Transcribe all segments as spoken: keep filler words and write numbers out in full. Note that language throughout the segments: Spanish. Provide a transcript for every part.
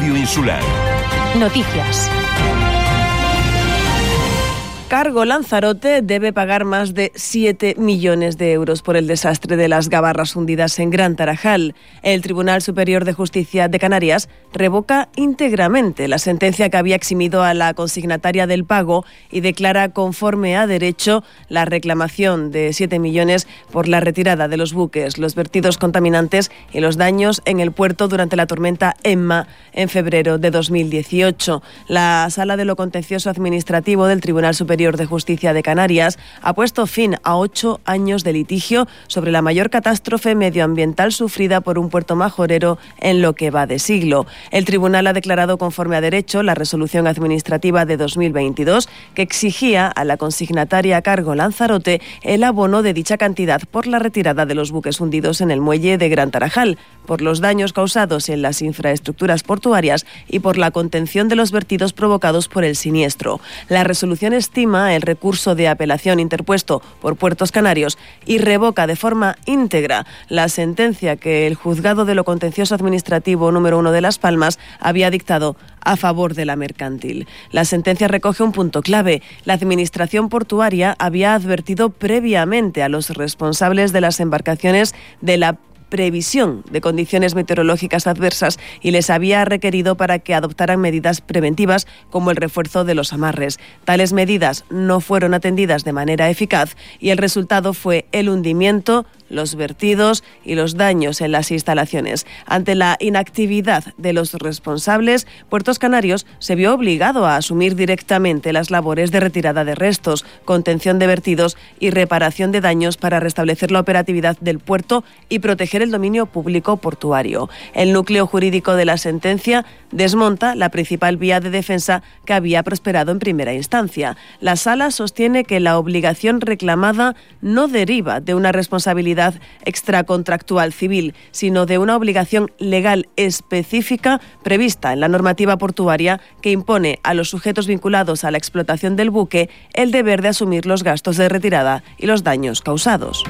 Radio Insular. Noticias. Cargo Lanzarote debe pagar más de siete millones de euros por el desastre de las gabarras hundidas en Gran Tarajal. El Tribunal Superior de Justicia de Canarias revoca íntegramente la sentencia que había eximido a la consignataria del pago y declara conforme a derecho la reclamación de siete millones por la retirada de los buques, los vertidos contaminantes y los daños en el puerto durante la tormenta Emma en febrero de dos mil dieciocho. La Sala de lo Contencioso Administrativo del Tribunal Superior de Justicia de Canarias ha puesto fin a ocho años de litigio sobre la mayor catástrofe medioambiental sufrida por un puerto majorero en lo que va de siglo. El tribunal ha declarado conforme a derecho la resolución administrativa de dos mil veintidós que exigía a la consignataria Cargo Lanzarote el abono de dicha cantidad por la retirada de los buques hundidos en el muelle de Gran Tarajal, por los daños causados en las infraestructuras portuarias y por la contención de los vertidos provocados por el siniestro. La resolución estima el recurso de apelación interpuesto por Puertos Canarios y revoca de forma íntegra la sentencia que el Juzgado de lo Contencioso Administrativo número uno de Las Palmas había dictado a favor de la mercantil. La sentencia recoge un punto clave. La Administración portuaria había advertido previamente a los responsables de las embarcaciones de la previsión de condiciones meteorológicas adversas y les había requerido para que adoptaran medidas preventivas como el refuerzo de los amarres. Tales medidas no fueron atendidas de manera eficaz y el resultado fue el hundimiento, los vertidos y los daños en las instalaciones. Ante la inactividad de los responsables, Puertos Canarios se vio obligado a asumir directamente las labores de retirada de restos, contención de vertidos y reparación de daños para restablecer la operatividad del puerto y proteger el dominio público portuario. El núcleo jurídico de la sentencia desmonta la principal vía de defensa que había prosperado en primera instancia. La Sala sostiene que la obligación reclamada no deriva de una responsabilidad extracontractual civil, sino de una obligación legal específica prevista en la normativa portuaria que impone a los sujetos vinculados a la explotación del buque el deber de asumir los gastos de retirada y los daños causados.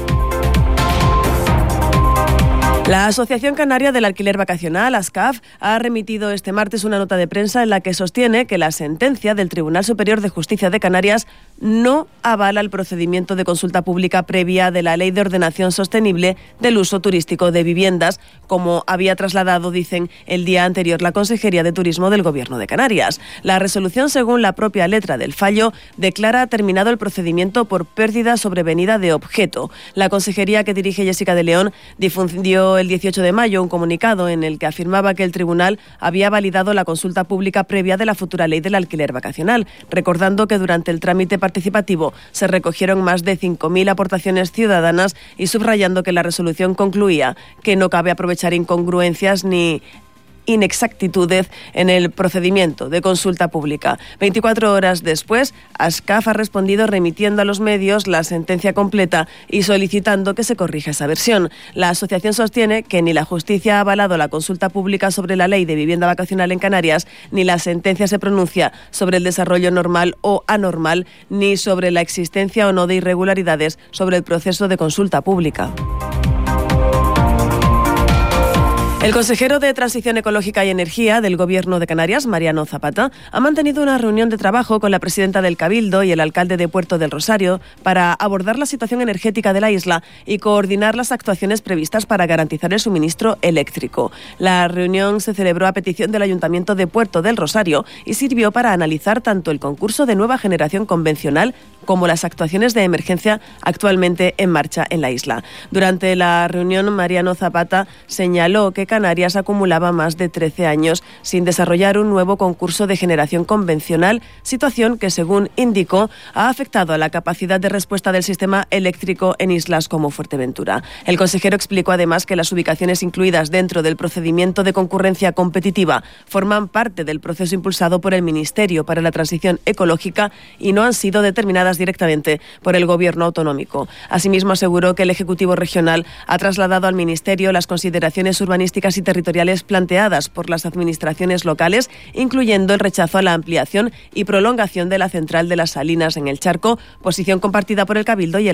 La Asociación Canaria del Alquiler Vacacional, ASCAF, ha remitido este martes una nota de prensa en la que sostiene que la sentencia del Tribunal Superior de Justicia de Canarias no avala el procedimiento de consulta pública previa de la Ley de Ordenación Sostenible del Uso Turístico de Viviendas, como había trasladado, dicen, el día anterior la Consejería de Turismo del Gobierno de Canarias. La resolución, según la propia letra del fallo, declara terminado el procedimiento por pérdida sobrevenida de objeto. La consejería que dirige Jessica de León difundió el dieciocho de mayo un comunicado en el que afirmaba que el tribunal había validado la consulta pública previa de la futura ley del alquiler vacacional, recordando que durante el trámite participativo se recogieron más de cinco mil aportaciones ciudadanas y subrayando que la resolución concluía que no cabe aprovechar incongruencias ni inexactitudes en el procedimiento de consulta pública. veinticuatro horas después, ASCAF ha respondido remitiendo a los medios la sentencia completa y solicitando que se corrija esa versión. La asociación sostiene que ni la justicia ha avalado la consulta pública sobre la ley de vivienda vacacional en Canarias, ni la sentencia se pronuncia sobre el desarrollo normal o anormal, ni sobre la existencia o no de irregularidades sobre el proceso de consulta pública. El consejero de Transición Ecológica y Energía del Gobierno de Canarias, Mariano Zapata, ha mantenido una reunión de trabajo con la presidenta del Cabildo y el alcalde de Puerto del Rosario para abordar la situación energética de la isla y coordinar las actuaciones previstas para garantizar el suministro eléctrico. La reunión se celebró a petición del Ayuntamiento de Puerto del Rosario y sirvió para analizar tanto el concurso de nueva generación convencional como las actuaciones de emergencia actualmente en marcha en la isla. Durante la reunión, Mariano Zapata señaló que Canarias acumulaba más de trece años sin desarrollar un nuevo concurso de generación convencional, situación que, según indicó, ha afectado a la capacidad de respuesta del sistema eléctrico en islas como Fuerteventura. El consejero explicó además que las ubicaciones incluidas dentro del procedimiento de concurrencia competitiva forman parte del proceso impulsado por el Ministerio para la Transición Ecológica y no han sido determinadas directamente por el Gobierno autonómico. Asimismo, aseguró que el Ejecutivo Regional ha trasladado al Ministerio las consideraciones urbanísticas y territoriales planteadas por las administraciones locales, incluyendo el rechazo a la ampliación y prolongación de la central de las Salinas en el Charco, posición compartida por el Cabildo y el